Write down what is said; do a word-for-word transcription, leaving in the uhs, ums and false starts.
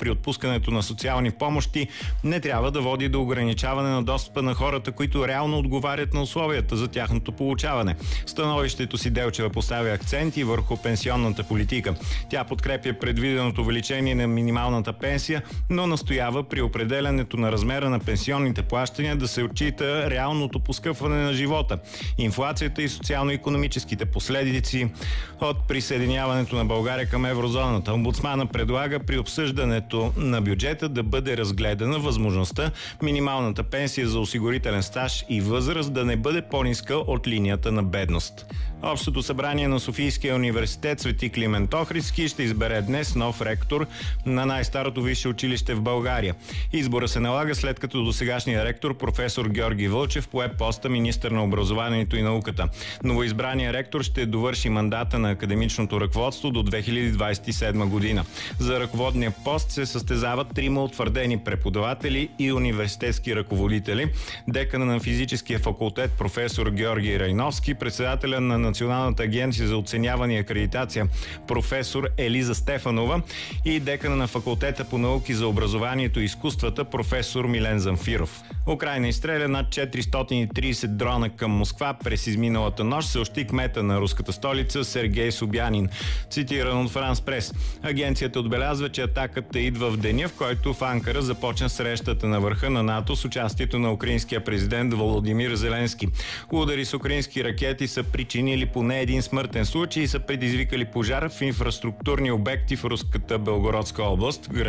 при отпускането на социални помощи не трябва да води до ограничаване на достъпа на хората, които реално отговарят на условията за тяхното получаване. В становището си Делчева поставя акценти върху пенсионната политика. Тя подкрепя предвиденото увеличение на минималната пенсия, но настоява при определянето на размера на пенсионните плащания да се отчита реалното поскъпване на живота, инфлацията и социално-икономическите последици от присъединяването на България към еврозоната. Омбудсмана предлага при обсъждането на бюджета да бъде разгледана възможността минималната пенсия за осигурителен стаж и възраст да не бъде по-ниска от линията на бедност. Общото събрание на Софийския университет Свети Климент Охридски ще избере днес нов ректор на най-старото висше училище в България. Избора се налага след като досегашният ректор професор Георги Вълчев пое поста министър на образованието и науката. Новоизбраният ректор ще довърши мандата на академичното ръководство до две хиляди двадесет и седма година. За ръководния пост се състезават трима утвърдени преподаватели и университетски ръководители: декана на физическия факултет професор Георги Райновски, председателя на Националната агенция за оценяване и акредитация професор Елиза Стефанова и декана на факултета по науки за образованието и изкуствата професор Милен Замфиров. Украйна изстреля над четиристотин и тридесет дрона към Москва през изминалата нощ, съобщи кмета на руската столица Сергей Собянин, цитиран от Франс Прес. Агенцията отбелязва, че атаката идва в деня, в който в Анкара започна срещата на върха на НАТО с участието на украинския президент Володимир Зеленски. Удари с украински ракети са причинили поне един смъртен случай и са предизвикали пожар в инфраструктурни обекти в руската Белгородска област.